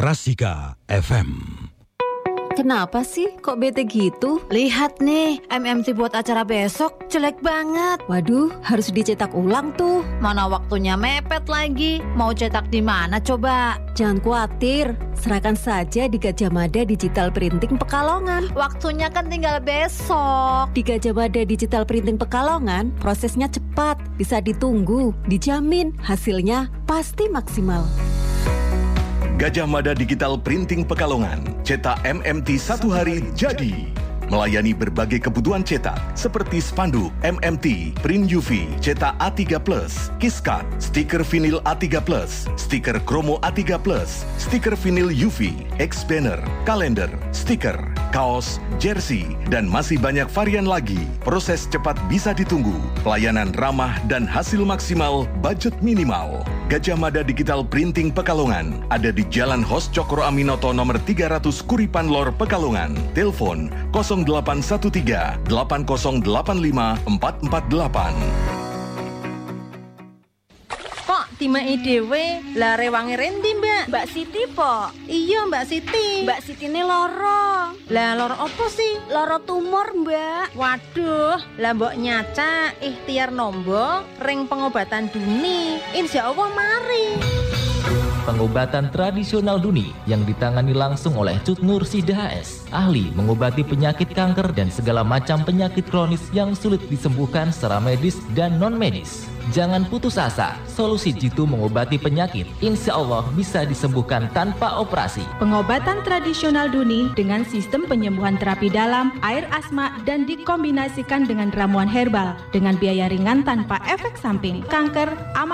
Rasika FM. Kenapa sih kok bete gitu? Lihat nih, MMT buat acara besok jelek banget. Waduh, harus dicetak ulang tuh. Mana waktunya mepet lagi. Mau cetak di mana coba? Jangan khawatir, serahkan saja di Gajah Mada Digital Printing Pekalongan. Waktunya kan tinggal besok. Di Gajah Mada Digital Printing Pekalongan, prosesnya cepat, bisa ditunggu, dijamin hasilnya pasti maksimal. Gajah Mada Digital Printing Pekalongan, cetak MMT 1 hari jadi. Melayani berbagai kebutuhan cetak seperti spanduk, MMT, print UV, cetak A3+, KISCAT, stiker vinil A3+, stiker kromo A3+, stiker vinil UV, X-banner, kalender, stiker, kaos, jersey, dan masih banyak varian lagi. Proses cepat bisa ditunggu, pelayanan ramah dan hasil maksimal, budget minimal. Gajah Mada Digital Printing Pekalongan ada di Jalan Hos Cokro Aminoto nomor 300 Kuripan Lor Pekalongan. Telepon 0813 8085 448. Tima dewe lah rewangi rendi Mbak Siti po. Iya Mbak Siti. Mbak Siti ini loro. Lah loro apa sih? Loro tumor Mbak. Waduh, lah mbok nyaca ikhtiar nombo ring pengobatan duni. Insya Allah mari. Pengobatan tradisional duni yang ditangani langsung oleh Cut Nur Sida HS, ahli mengobati penyakit kanker dan segala macam penyakit kronis yang sulit disembuhkan secara medis dan non-medis. Jangan putus asa, solusi jitu mengobati penyakit insya Allah bisa disembuhkan tanpa operasi. Pengobatan tradisional duni dengan sistem penyembuhan terapi dalam, air asma, dan dikombinasikan dengan ramuan herbal dengan biaya ringan tanpa efek samping. Kanker aman.